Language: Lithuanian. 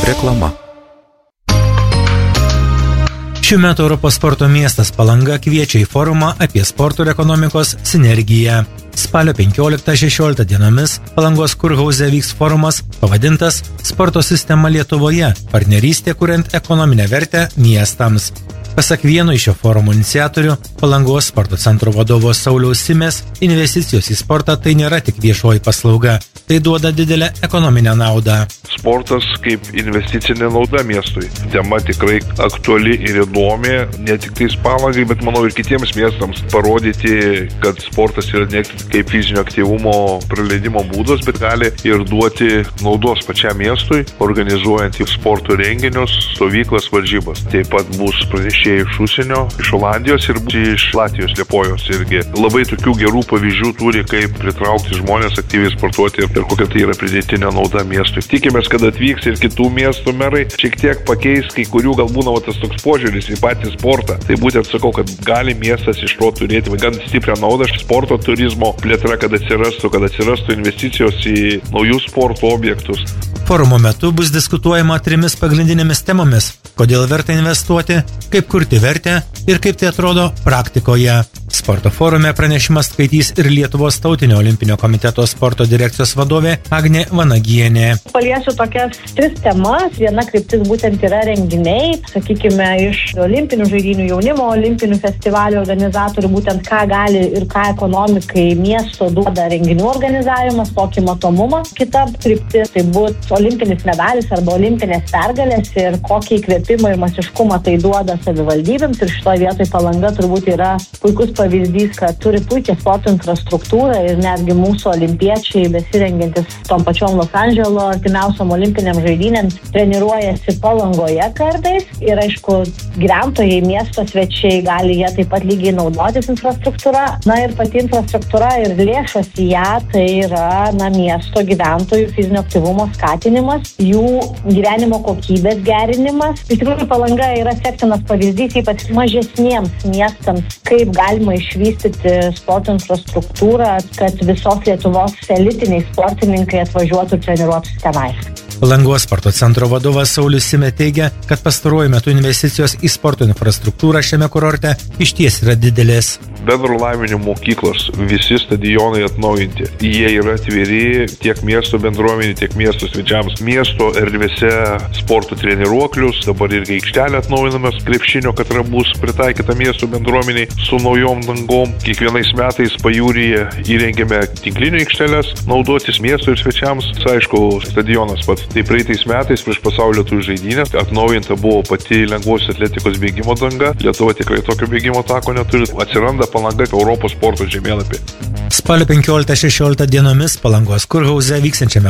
Reklama. Šiuo metu Europos sporto miestas Palanga kviečia į forumą apie sporto ir ekonomikos sinergiją. Spalio 15-16 dienomis Palangos Kurhauze vyks forumas pavadintas Sporto sistema Lietuvoje – partnerystė kuriant ekonominę vertę miestams. Pasak vieno iš šio forumo iniciatorių, Palangos sporto centro vadovo Sauliaus Simės, investicijos į sportą tai nėra tik viešoji paslauga, tai duoda didelę ekonominę naudą. Sportas kaip investicinė nauda miestui. Tema tikrai aktuali ir įdomi, ne tik tais Palangai, bet manau ir kitiems miestams parodyti, kad sportas yra ne tik kaip fizinio aktyvumo praleidimo būdas, bet gali ir duoti naudos pačiam miestui, organizuojant į sporto renginius, stovyklas, varžybas. Taip pat bus pranešėjai iš užsienio, iš Olandijos ir iš Latvijos, Liepojos irgi. Labai tokių gerų pavyzdžių turi, kaip pritraukti žmonės aktyviai sportuoti ir kokia tai yra pridėtinė nauda miestui. Tikimės, kad atvyks ir kitų miestų merai, šiek tiek pakeis kai kurių galbūt tas toks požiūris į patį sportą. Tai būtent sakau, kad gali miestas iš to turėti gan stiprią naudą, sporto turizmo plėtra, kad atsirastų investicijos į naujus sporto objektus. Forumo metu bus diskutuojama 3 pagrindinėmis temomis – kodėl verta investuoti, kaip kurti vertę ir kaip tai atrodo praktikoje. Sporto forume pranešimą skaitys ir Lietuvos tautinio olimpinio komiteto sporto direkcijos vadovė Agnė Vanagienė. Paliesiu tokias 3 temas. Viena kryptis būtent yra renginiai, sakykime, iš olimpinių žaidynių, jaunimo olimpinių festivalių organizatorių, būtent ką gali ir ką ekonomikai miesto duoda renginių organizavimas, tokį matomumą. Kita kryptis tai būtų olimpinis medalis arba olimpinės pergalės ir kokį įkvėpimą ir masiškumą tai duoda savivaldybėms. Ir šitoje vietoje Palanga turbūt yra puikus pavyzdys, kad turi puikią sporto infrastruktūrą ir netgi mūsų olimpiečiai besirengiantis tom pačiom Los Andželo artimiausiom olimpiniam žaidynėm treniruojasi Palangoje kartais ir aišku gyventojai, miesto svečiai gali jie taip pat lygiai naudotis infrastruktūra. Na ir pati infrastruktūra ir lėšos į ją tai yra miesto gyventojų fizinio aktyvumo skatinimas, jų gyvenimo kokybės gerinimas. Iš tikrųjų Palanga yra sektinas pavyzdys ypač mažesniems miestams, kaip galima išvystyti sporto infrastruktūrą, kad visos Lietuvos elitiniai sportininkai atvažiuotų treniruotis tenais. Palangos sporto centro vadovas Saulius Simė teigia, kad pastaruoju metu investicijos į sporto infrastruktūrą šiame kurorte išties yra didelės. Bendro lavinimo mokyklos, visi stadionai atnaujinti. Jie yra atviri tiek miesto bendruomenė, tiek miesto svečiams. Miesto erdvėse sporto treniruoklius, dabar irgi aikštelė atnaujinamas, krepšinio katra bus pritaikyta miesto bendruomeniai su naujom dangom. Kiekvienais metais pajūryje įrengėme tinklinio aikštelės, naudotis miesto ir svečiams. Aišku, stadionas pats. Tai praeitais metais prieš pasaulio tų žaidynės atnaujinta buvo pati lengvos atletikos bėgimo danga. Lietuva tikrai tokio bėgimo tako neturi. Atsiranda Palanga Europos sporto žemėlapį. Spalio 15-16 dienomis Palangos Kurhauze vyksiančiame